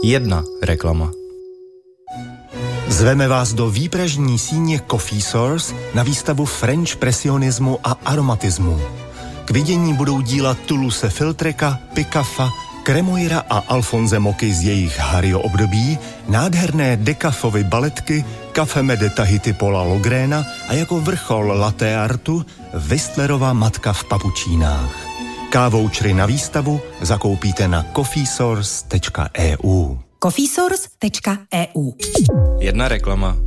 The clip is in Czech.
Jedna reklama. Zveme vás do výpražní síně Coffee Source na výstavu French presionismu a aromatismu. K vidění budou díla Toulouse-Lautreka, Picaffa, Cremoira a Alphonse Moky z jejich Harryho období, nádherné Decafovy baletky, Café de Tahiti Paula Logréna a jako vrchol latte artu Whistlerova matka v papučínách. K-vouchery na výstavu zakoupíte na coffeesource.eu. coffeesource.eu. Jedna reklama.